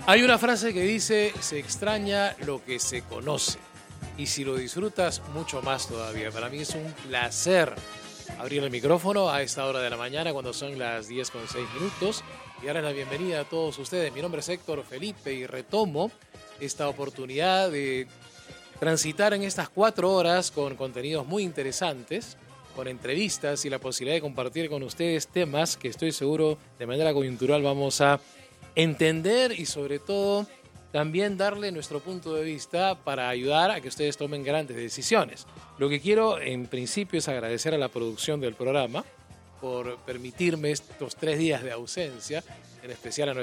Hay una frase que dice, se extraña lo que se conoce. Y si lo disfrutas, mucho más todavía. Para mí es un placer abrir el micrófono a esta hora de la mañana, cuando son las 10:06 y darles la bienvenida a todos ustedes. Mi nombre es Héctor Felipe y retomo esta oportunidad de transitar en estas 4 horas con contenidos muy interesantes, con entrevistas y la posibilidad de compartir con ustedes temas que estoy seguro de manera coyuntural vamos a entender y sobre todo también darle nuestro punto de vista para ayudar a que ustedes tomen grandes decisiones. Lo que quiero en principio es agradecer a la producción del programa por permitirme estos 3 días de ausencia, en especial a